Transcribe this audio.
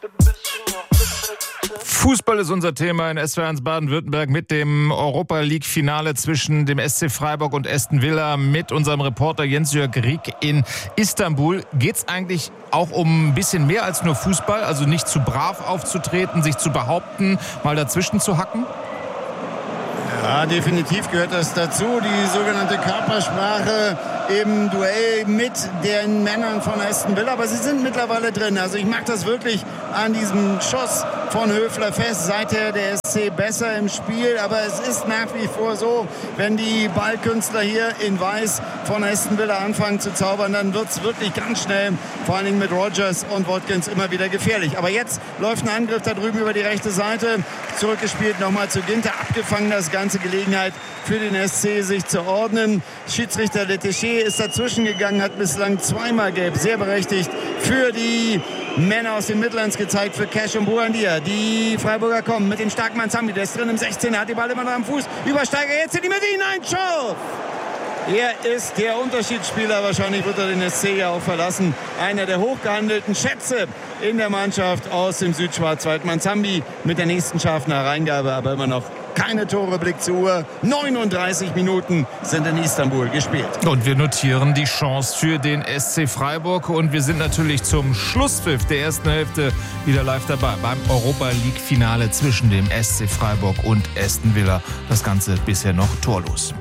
Fußball ist unser Thema in SWR1 Baden-Württemberg mit dem Europa-League-Finale zwischen dem SC Freiburg und Aston Villa mit unserem Reporter Jens-Jörg Rieck in Istanbul. Geht's eigentlich auch um ein bisschen mehr als nur Fußball? Also nicht zu brav aufzutreten, sich zu behaupten, mal dazwischen zu hacken? Ja, definitiv gehört das dazu. Die sogenannte Körpersprache im Duell mit den Männern von Aston Villa. Aber sie sind mittlerweile drin. Also ich mache das wirklich an diesem Schuss von Höfler fest. Seither der SC besser im Spiel. Aber es ist nach wie vor so, wenn die Ballkünstler hier in Weiß von Aston Villa anfangen zu zaubern, dann wird es wirklich ganz schnell, vor allen Dingen mit Rodgers und Watkins, immer wieder gefährlich. Aber jetzt läuft ein Angriff da drüben über die rechte Seite. Zurückgespielt nochmal zu Ginter. Abgefangen das Ganze. Gelegenheit für den SC, sich zu ordnen. Schiedsrichter Letesche ist dazwischen gegangen, hat bislang zweimal gelb, sehr berechtigt, für die Männer aus den Midlands gezeigt, für Cash und Buendia. Die Freiburger kommen mit dem starken Manzambi, der ist drin im 16, hat die Ball immer noch am Fuß. Übersteiger jetzt in die Mitte hinein, Schau! Er ist der Unterschiedsspieler, wahrscheinlich wird er den SC ja auch verlassen. Einer der hochgehandelten Schätze in der Mannschaft aus dem Südschwarzwald. Manzambi mit der nächsten scharfen Hereingabe, aber immer noch keine Tore, Blick zur Uhr. 39 Minuten sind in Istanbul gespielt. Und wir notieren die Chance für den SC Freiburg. Und wir sind natürlich zum Schlusspfiff der ersten Hälfte wieder live dabei beim Europa-League-Finale zwischen dem SC Freiburg und Aston Villa. Das Ganze bisher noch torlos.